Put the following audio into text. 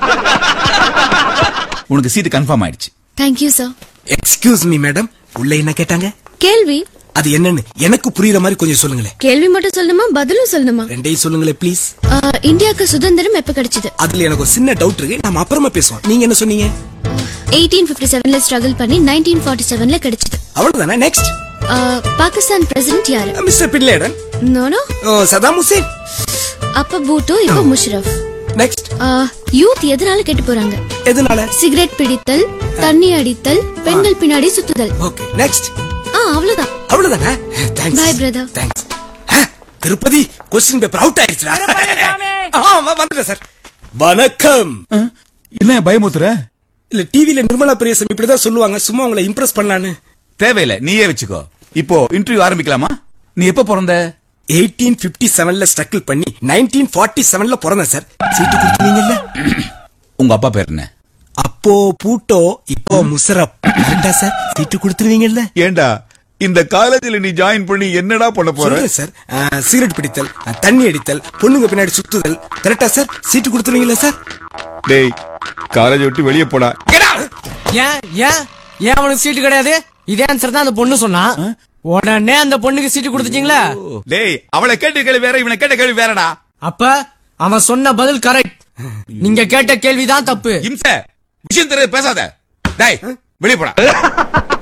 உனக்கு seat confirm ஆயிடுச்சு. Thank you sir. Excuse me madam, உள்ள என்ன கேட்டாங்க? கேள்வி. அது என்னன்னு எனக்கு புரியுற மாதிரி கொஞ்சம் சொல்லுங்களேன். கேள்வி மட்டும் சொல்லணுமா பதிலும் சொல்லணுமா? ரெண்டையும் சொல்லுங்களேன் ப்ளீஸ். இந்தியாக்கு சுதந்திரம் எப்ப கிடைச்சது? அதுல எனக்கு ஒரு சின்ன டவுட் இருக்கு, நாம அப்புறமா பேசுவோம். நீங்க என்ன சொன்னீங்க? 1857ல ஸ்ட்ரகிள் பண்ணி 1947ல கிடைச்சது. அவ்வளவுதானே? நெக்ஸ்ட். பாகிஸ்தான் பிரசிடென்ட் யாரு? Mister bin Laden. No no. Saddam Hussein. அப்ப பூட்டோ, இப்ப முஷரஃப். நெக்ஸ்ட். யூத் எதனால கெட்டு போறாங்க? எதனால? சிகரெட் பிடித்தல், தண்ணி அடித்தல், பெண்கள் பின்னாடி சுத்துதல். Okay next. அவ்வளவுதான். அவ்வளவுதானே? Thanks. By brother. Thanks. Tirupati question paper out ஆயிடுச்சுடா. வந்துட்டேன் சார். வணக்கம். என்ன பயமுத்துற? இல்ல டிவில நிர்மலா பிரியசம் இப்படிதான் சொல்லுவாங்க, சும்மா உங்களை இம்ப்ரெஸ் பண்ணலான்னு. தேவையில்ல, நீயே வச்சுக்கோ. இப்போ இன்டர்வியூ ஆரம்பிக்கலாமா? நீ எப்ப பிறந்த? 1857ல ஸ்ட்ரகிள் பண்ணி 1947ல பிறந்தேன் சார். சீட்டு கொடுத்தீங்கல்ல? உங்க அப்பா பேர் என்ன? அப்போ பூட்டோ, இப்போ முஷரப். கரெக்டா சார்? சீட்டு கொடுத்துருவீங்கல்ல? ஏண்டா இந்த காலேஜ்ல நீ ஜாயின் பண்ணி என்னடா பண்ண போற? சார் சிகரெட் பிடித்தல், தண்ணி அடித்தல், பொண்ணுங்க பின்னாடி சுத்துதல். கரெக்டா சார்? சீட்டு கொடுத்துருவீங்களா சார்? டேய், காலேஜ் விட்டு வெளியே போடா. ஏன் ஏன் ஏன் அவனுக்கு சீட்டு கிடையாது? இதே ஆன்சர் தான் அந்த பொண்ணு சொன்னா. உடனே அந்த பொண்ணுக்கு சீட்டு கொடுத்துட்டீங்களா? டேய், அவளை கேட்ட கேள்வி வேற, இவனை கேட்ட கேள்வி வேறடா. அப்ப அவன் சொன்ன பதில் கரெக்ட், நீங்க கேட்ட கேள்விதான் தப்பு. இம்ச விஷயம் தெரியாது பேசாத. டேய், வெளியே போடா.